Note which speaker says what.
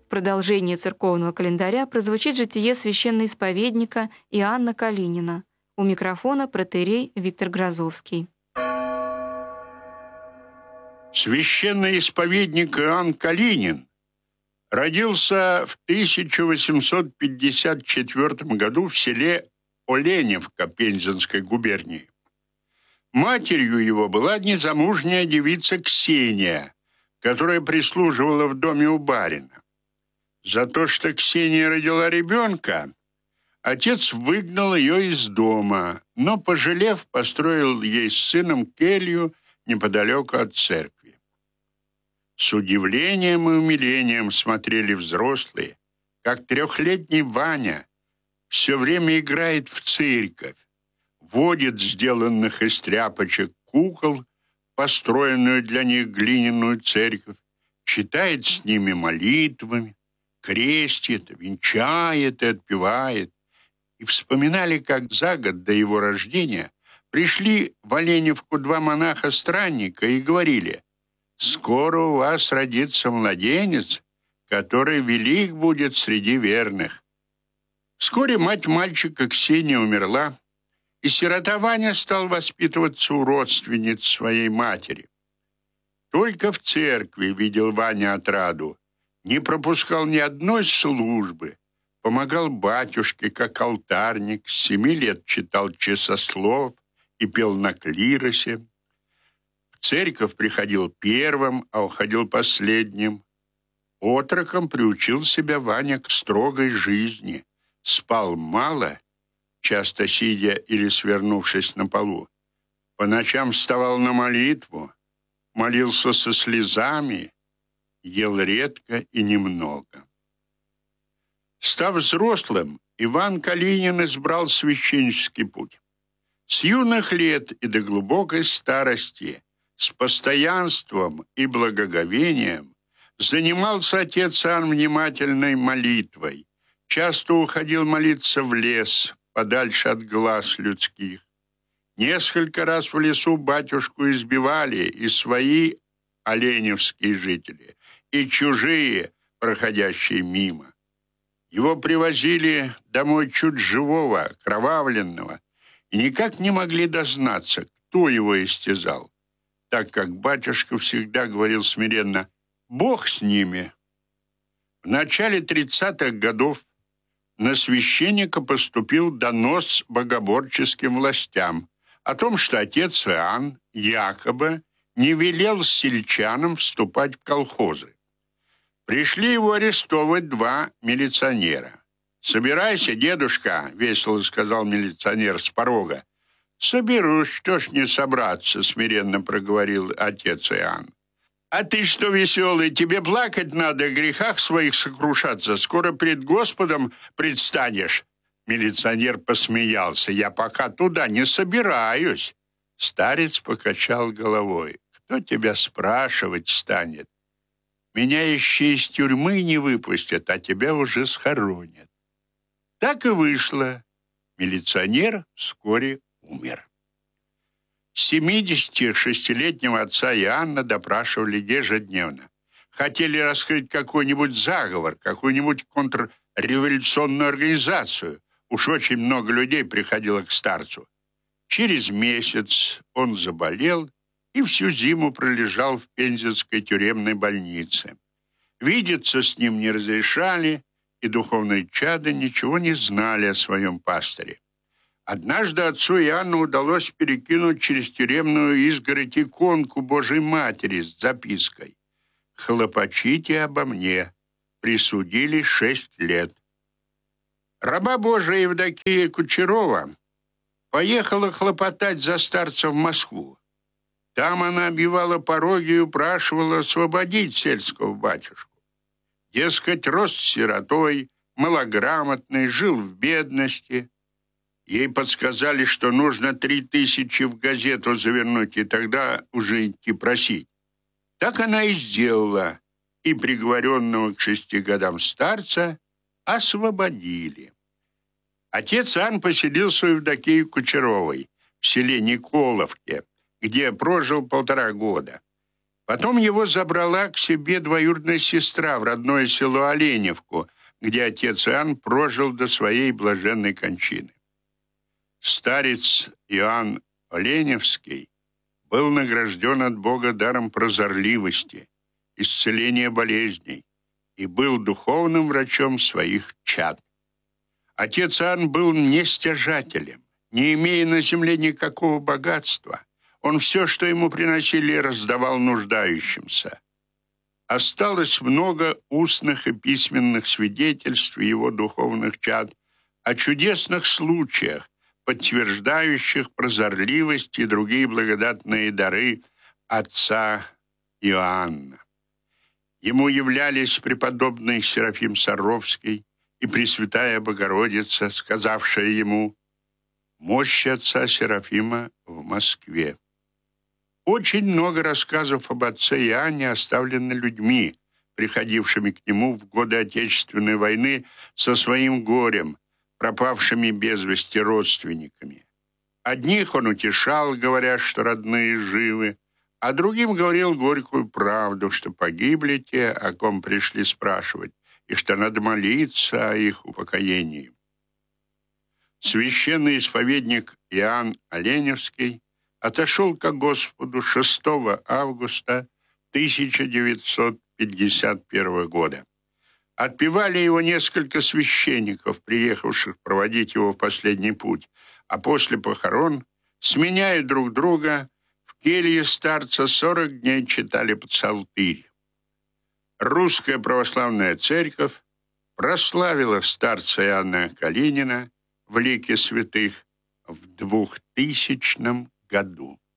Speaker 1: В продолжении церковного календаря прозвучит житие священноисповедника Иоанна Калинина. У микрофона протоиерей Виктор Грозовский.
Speaker 2: Священноисповедник Иоанн Калинин родился в 1854 году в селе Оленевка Пензенской губернии. Матерью его была незамужняя девица Ксения, которая прислуживала в доме у барина. За то, что Ксения родила ребенка, отец выгнал ее из дома, но, пожалев, построил ей с сыном келью неподалеку от церкви. С удивлением и умилением смотрели взрослые, как 3-летний Ваня все время играет в церковь, водит сделанных из тряпочек кукол, построенную для них глиняную церковь, читает с ними молитвами, крестит, венчает и отпевает. И вспоминали, как за год до его рождения пришли в Оленевку 2 монаха-странника и говорили: «Скоро у вас родится младенец, который велик будет среди верных». Вскоре мать мальчика Ксения умерла, и сирота Ваня стал воспитываться у родственниц своей матери. Только в церкви видел Ваня отраду, не пропускал ни одной службы, помогал батюшке как алтарник, с 7 лет читал часослов и пел на клиросе. В церковь приходил первым, а уходил последним. Отроком приучил себя Ваня к строгой жизни, спал мало, часто сидя или свернувшись на полу. По ночам вставал на молитву, молился со слезами, ел редко и немного. Став взрослым, Иван Калинин избрал священнический путь. С юных лет и до глубокой старости, с постоянством и благоговением занимался отец Иоанн внимательной молитвой, часто уходил молиться в лес, подальше от глаз людских. Несколько раз в лесу батюшку избивали и свои оленевские жители, и чужие, проходящие мимо. Его привозили домой чуть живого, окровавленного, и никак не могли дознаться, кто его истязал, так как батюшка всегда говорил смиренно: «Бог с ними». В начале 30-х годов на священника поступил донос богоборческим властям о том, что отец Иоанн якобы не велел сельчанам вступать в колхозы. Пришли его арестовывать 2 милиционера. «Собирайся, дедушка», — весело сказал милиционер с порога. «Соберусь, что ж не собраться», — смиренно проговорил отец Иоанн. «А ты что, веселый, тебе плакать надо, о грехах своих сокрушаться, скоро пред Господом предстанешь». Милиционер посмеялся. «Я пока туда не собираюсь». Старец покачал головой. «Кто тебя спрашивать станет? Меня еще из тюрьмы не выпустят, а тебя уже схоронят». Так и вышло. Милиционер вскоре умер. 76-летнего отца Иоанна допрашивали ежедневно. Хотели раскрыть какой-нибудь заговор, какую-нибудь контрреволюционную организацию. Уж очень много людей приходило к старцу. Через месяц он заболел и всю зиму пролежал в Пензенской тюремной больнице. Видеться с ним не разрешали, и духовные чады ничего не знали о своем пастыре. Однажды отцу Иоанну удалось перекинуть через тюремную изгородь иконку Божьей Матери с запиской: «Хлопочите обо мне. Присудили 6 лет». Раба Божия Евдокия Кучерова поехала хлопотать за старца в Москву. Там она обивала пороги и упрашивала освободить сельского батюшку. Дескать, рос сиротой, малограмотный, жил в бедности. Ей подсказали, что нужно 3000 в газету завернуть, и тогда уже идти просить. Так она и сделала, и приговоренного к 6 годам старца освободили. Отец Иоанн поселился у Евдокии Кучеровой в селе Николовке, где прожил 1,5 года. Потом его забрала к себе двоюродная сестра в родное село Оленевку, где отец Иоанн прожил до своей блаженной кончины. Старец Иоанн Оленевский был награжден от Бога даром прозорливости, исцеления болезней и был духовным врачом своих чад. Отец Иоанн был нестяжателем, не имея на земле никакого богатства. Он все, что ему приносили, раздавал нуждающимся. Осталось много устных и письменных свидетельств его духовных чад о чудесных случаях, подтверждающих прозорливость и другие благодатные дары отца Иоанна. Ему являлись преподобный Серафим Саровский и Пресвятая Богородица, сказавшая ему: «Мощь отца Серафима в Москве». Очень много рассказов об отце Иоанне оставлено людьми, приходившими к нему в годы Отечественной войны со своим горем, пропавшими без вести родственниками. Одних он утешал, говоря, что родные живы, а другим говорил горькую правду, что погибли те, о ком пришли спрашивать, и что надо молиться о их упокоении. Священный исповедник Иоанн Оленевский отошел ко Господу 6 августа 1951 года. Отпевали его несколько священников, приехавших проводить его в последний путь, а после похорон, сменяя друг друга, в келье старца 40 дней читали псалтырь. Русская православная церковь прославила старца Иоанна Калинина в лике святых в 2000 году.